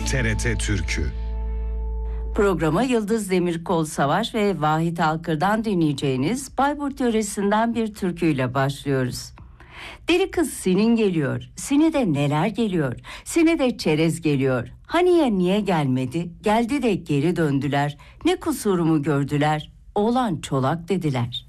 TRT Türkü. Programa Yıldız Demirkol Savaş ve Vahit Alkır'dan dinleyeceğiniz Bayburt yöresinden bir türküyle başlıyoruz. Deli kız senin geliyor, sinede neler geliyor, sinede çerez geliyor. Haniye niye gelmedi, geldi de geri döndüler, ne kusurumu gördüler, oğlan çolak dediler.